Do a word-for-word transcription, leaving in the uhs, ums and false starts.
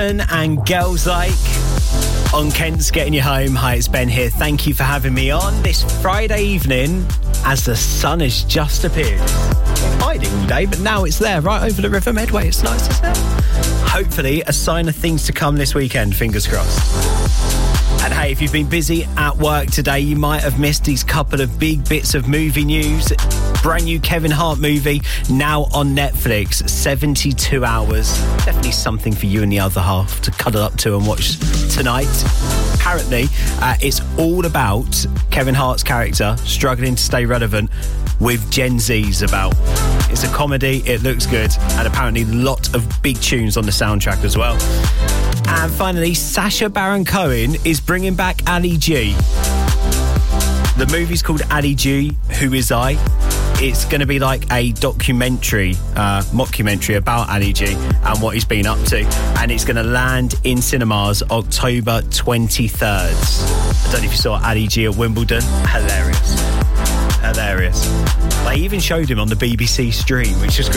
And Girls Like on Kent's Getting You Home. Hi, it's Ben here. Thank you for having me on this Friday evening as the sun has just appeared. Been hiding all day, but now it's there, right over the River Medway. It's nice, isn't it? Hopefully a sign of things to come this weekend, fingers crossed. And hey, if you've been busy at work today, you might have missed these couple of big bits of movie news. Brand new Kevin Hart movie now on Netflix, seventy-two hours. Definitely something for you and the other half to cuddle up to and watch tonight. Apparently, uh, it's all about Kevin Hart's character struggling to stay relevant with Gen Zs about. It's a comedy, it looks good, and apparently a lot of big tunes on the soundtrack as well. And finally, Sacha Baron Cohen is bringing back Ali G. The movie's called Ali G, Who Is I? It's going to be like a documentary, uh, mockumentary about Ali G and what he's been up to. And it's going to land in cinemas October twenty-third. I don't know if you saw Ali G at Wimbledon. Hilarious. Hilarious. They even showed him on the B B C stream, which is